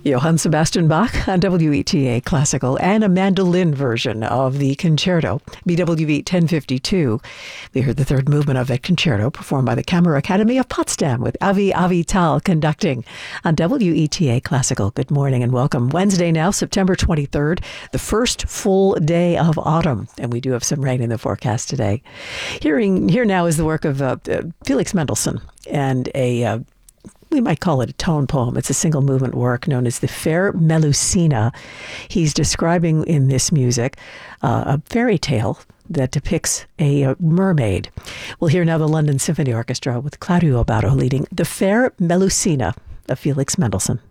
Johann Sebastian Bach on WETA Classical, and a mandolin version of the concerto, BWV 1052. We heard the third movement of that concerto performed by the Kammer Academy of Potsdam with Avi Avital conducting on WETA Classical. Good morning and welcome. Wednesday now, September 23rd, the first full day of autumn, and we do have some rain in the forecast today. Here now is the work of Felix Mendelssohn and we might call it a tone poem. It's a single movement work known as the Fair Melusina. He's describing in this music a fairy tale that depicts a mermaid. We'll hear now the London Symphony Orchestra with Claudio Abbado leading the Fair Melusina of Felix Mendelssohn.